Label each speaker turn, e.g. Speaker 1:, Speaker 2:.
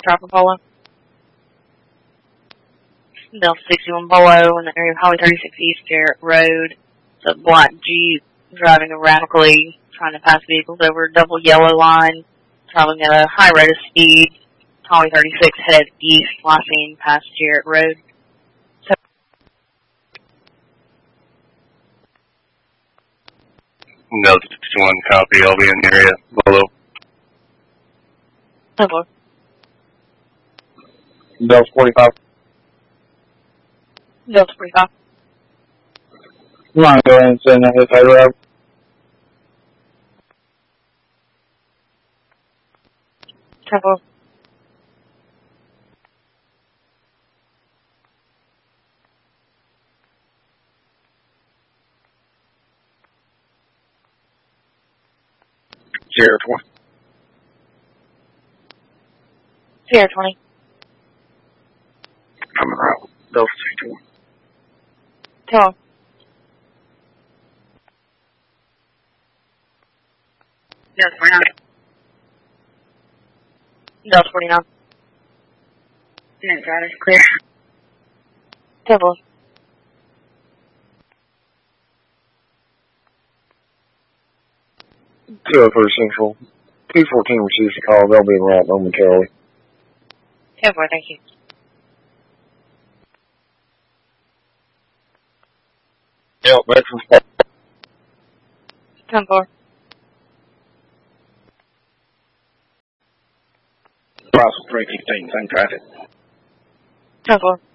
Speaker 1: Trapper Polo. Delta 61 Polo in the area of Highway 36 East Garrett Road. It's a black Jeep driving erratically, trying to pass vehicles over a double yellow line, traveling at a high rate of speed. Highway 36 head east, last seen past Garrett Road.
Speaker 2: Delta 61 copy, I'll be in the area below.
Speaker 1: Hello.
Speaker 3: Delta 45.
Speaker 1: Delta 45.
Speaker 3: You want to go ahead and send a hit header out?
Speaker 1: Hello.
Speaker 3: Sierra 20.
Speaker 1: Sierra 20.
Speaker 3: Coming out. Delta 61.
Speaker 1: Hello. Delta 49. Delta 49. No, driver's clear. Hello.
Speaker 3: Central. 214 receives the call. They'll be en route momentarily.
Speaker 1: Hello, thank you.
Speaker 3: Yep, Metro.
Speaker 1: 10-4.
Speaker 3: Russell 315, same traffic.
Speaker 1: 10-4.